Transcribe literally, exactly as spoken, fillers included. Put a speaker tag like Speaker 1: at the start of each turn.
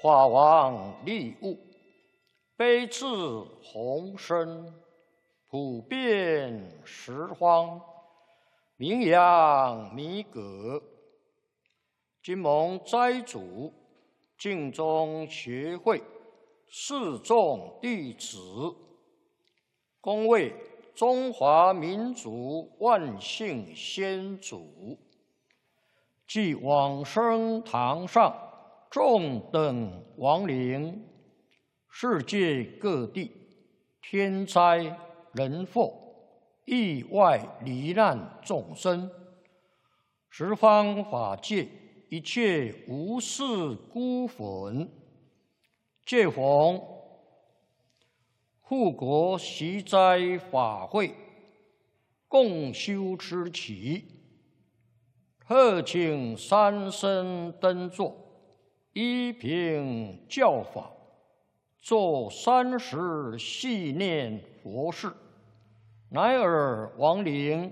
Speaker 1: 法王利物，悲智宏深，普遍十方，名扬弥革。今蒙斋主净宗学会四众弟子，恭为中华民族万幸先祖，即往生堂上众等亡灵，世界各地天灾人祸、意外罹难众生，十方法界一切无事孤魂，借逢护国习斋法会，共修持期，特请三僧登座，依凭教法，做三时系念佛事，乃尔亡灵